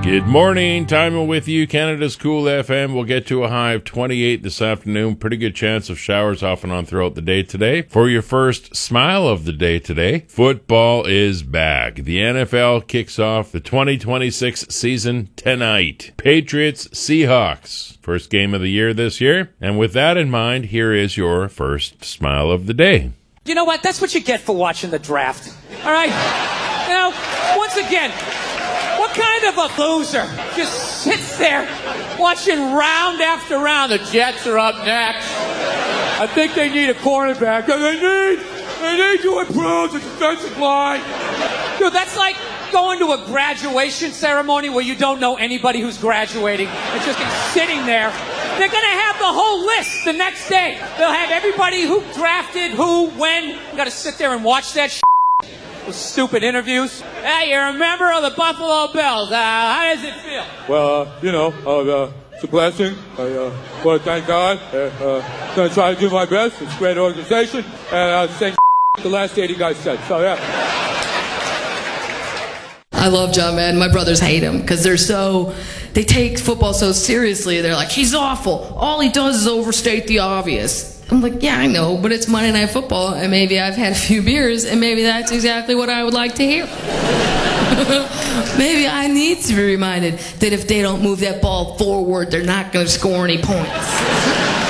Good morning. Time with you. Canada's Cool FM. We'll get to a high of 28 this afternoon. Pretty good chance of showers off and on throughout the day today. For your first smile of the day today, football is back. The NFL kicks off the 2026 season tonight. Patriots, Seahawks. First game of the year this year. And with that in mind, here is your first smile of the day. You know what? That's what you get for watching the draft. All right? You know, once again, what kind of a loser just sits there watching round after round? The Jets are up next. I think they need a cornerback. They need to improve the defensive line. Dude, that's like going to a graduation ceremony where you don't know anybody who's graduating. It's just sitting there. They're going to have the whole list the next day. They'll have everybody who drafted, who, when. You got to sit there and watch that shit. Those stupid interviews. Hey, you're a member of the Buffalo Bills. How does it feel? Well, it's a blessing. I want to thank God. Going to try to do my best. It's a great organization. And I was saying the last 80 guys said. So, yeah. I love John Madden. My brothers hate him because they take football so seriously. They're like, he's awful. All he does is overstate the obvious. I'm like, yeah, I know, but it's Monday Night Football, and maybe I've had a few beers, and maybe that's exactly what I would like to hear. Maybe I need to be reminded that if they don't move that ball forward, they're not going to score any points.